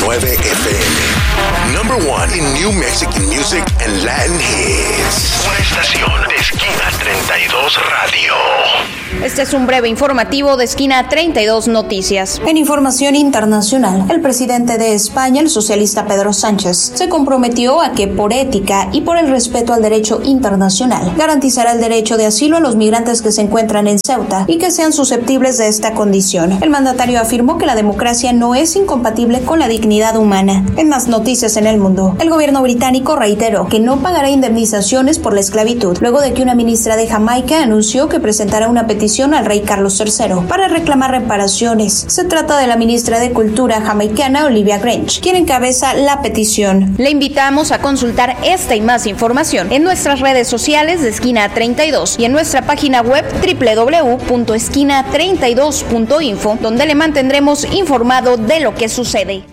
FM. Number one in New Mexican music and Latin hits. Una estación de Esquina 32 Radio. Este es un breve informativo de Esquina 32 Noticias. En información internacional, el presidente de España, el socialista Pedro Sánchez, se comprometió a que por ética y por el respeto al derecho internacional, garantizará el derecho de asilo a los migrantes que se encuentran en Ceuta y que sean susceptibles de esta condición. El mandatario afirmó que la democracia no es incompatible con la dignidad humana. En más noticias en el mundo, el gobierno británico reiteró que no pagará indemnizaciones por la esclavitud, luego de que una ministra de Jamaica anunció que presentará una petición al rey Carlos III para reclamar reparaciones. Se trata de la ministra de Cultura jamaicana Olivia Grange, quien encabeza la petición. Le invitamos a consultar esta y más información en nuestras redes sociales de Esquina 32 y en nuestra página web www.esquina32.info, donde le mantendremos informado de lo que sucede.